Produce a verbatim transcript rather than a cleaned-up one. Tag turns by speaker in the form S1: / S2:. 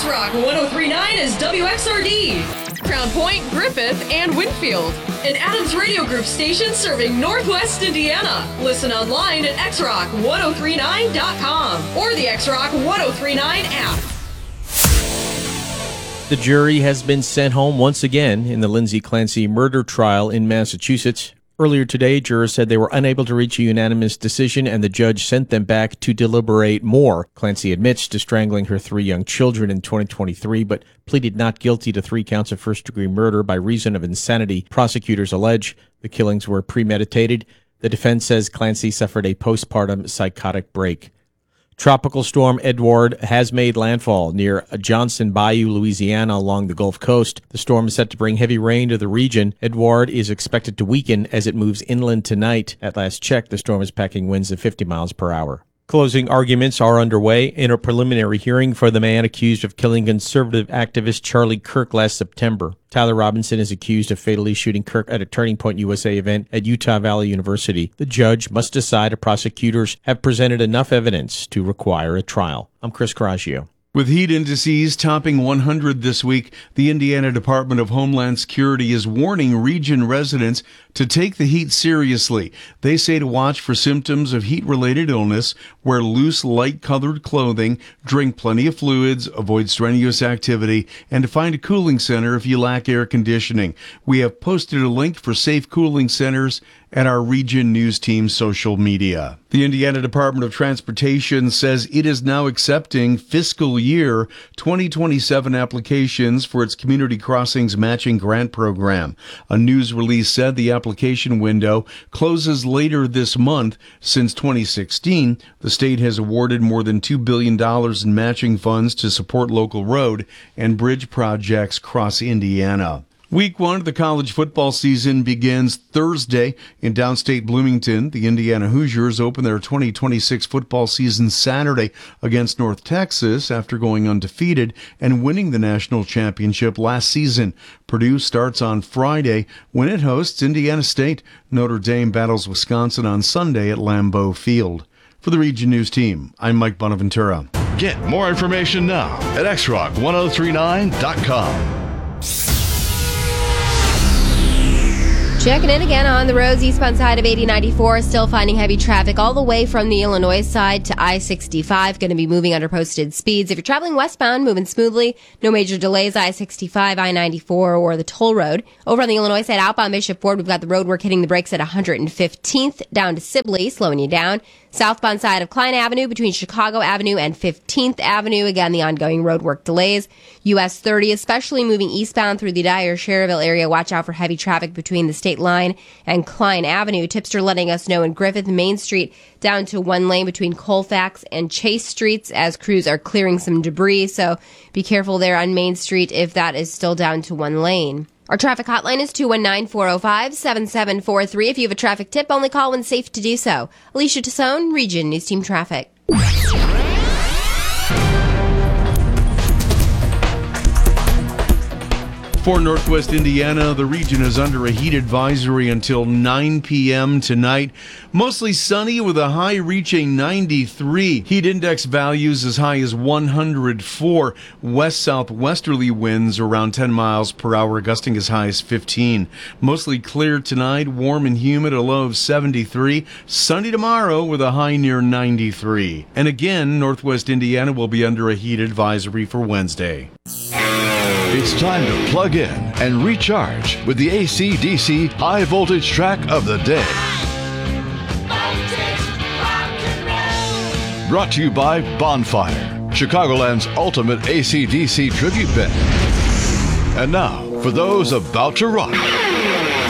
S1: X-Rock one oh three point nine is W X R D. Crown Point, Griffith, and Winfield. An Adams Radio Group station serving Northwest Indiana. Listen online at x rock ten thirty-nine dot com or the X-Rock ten thirty-nine app.
S2: The jury has been sent home once again in the Lindsay Clancy murder trial in Massachusetts. Earlier today, jurors said they were unable to reach a unanimous decision, and the judge sent them back to deliberate more. Clancy admits to strangling her three young children in twenty twenty-three, but pleaded not guilty to three counts of first-degree murder by reason of insanity. Prosecutors allege the killings were premeditated. The defense says Clancy suffered a postpartum psychotic break. Tropical storm Edward has made landfall near Johnson Bayou, Louisiana, along the Gulf Coast. The storm is set to bring heavy rain to the region. Edward is expected to weaken as it moves inland tonight. At last check, the storm is packing winds of fifty miles per hour. Closing arguments are underway in a preliminary hearing for the man accused of killing conservative activist Charlie Kirk last September. Tyler Robinson is accused of fatally shooting Kirk at a Turning Point U S A event at Utah Valley University. The judge must decide if prosecutors have presented enough evidence to require a trial. I'm Chris Coraggio.
S3: With heat indices topping one hundred this week, the Indiana Department of Homeland Security is warning region residents to take the heat seriously. They say to watch for symptoms of heat-related illness, wear loose, light-colored clothing, drink plenty of fluids, avoid strenuous activity, and to find a cooling center if you lack air conditioning. We have posted a link for safe cooling centers at our Region News Team's social media. The Indiana Department of Transportation says it is now accepting fiscal year twenty twenty-seven applications for its Community Crossings Matching Grant Program. A news release said the application window closes later this month. Since twenty sixteen, the state has awarded more than two billion dollars in matching funds to support local road and bridge projects across Indiana. Week one of the college football season begins Thursday in downstate Bloomington. The Indiana Hoosiers open their twenty twenty-six football season Saturday against North Texas after going undefeated and winning the national championship last season. Purdue starts on Friday when it hosts Indiana State. Notre Dame battles Wisconsin on Sunday at Lambeau Field. For the Region News Team, I'm Mike Bonaventura.
S4: Get more information now at x rock ten thirty-nine dot com.
S5: Checking in again on the roads, eastbound side of eighty ninety-four, still finding heavy traffic all the way from the Illinois side to I sixty-five, going to be moving under posted speeds. If you're traveling westbound, moving smoothly, no major delays, I sixty-five, I ninety-four, or the toll road. Over on the Illinois side, outbound Bishop Ford, we've got the road work hitting the brakes at one hundred fifteenth, down to Sibley, slowing you down. Southbound side of Klein Avenue between Chicago Avenue and fifteenth Avenue. Again, the ongoing roadwork delays. U S thirty, especially moving eastbound through the Dyer-Schererville area. Watch out for heavy traffic between the state line and Klein Avenue. Tipster letting us know in Griffith, Main Street down to one lane between Colfax and Chase Streets as crews are clearing some debris. So be careful there on Main Street if that is still down to one lane. Our traffic hotline is two one nine, four oh five, seven seven four three. If you have a traffic tip, only call when safe to do so. Alicia Tassone, Region News Team Traffic.
S3: For Northwest Indiana, the region is under a heat advisory until nine p.m. tonight. Mostly sunny with a high reaching ninety-three. Heat index values as high as one hundred four. West-southwesterly winds around ten miles per hour, gusting as high as fifteen. Mostly clear tonight, warm and humid, a low of seventy-three. Sunny tomorrow with a high near ninety-three. And again, Northwest Indiana will be under a heat advisory for Wednesday.
S4: It's time to plug in and recharge with the A C D C High Voltage Track of the Day. Brought to you by Bonfire, Chicagoland's ultimate A C D C tribute band. And now, for those about to rock.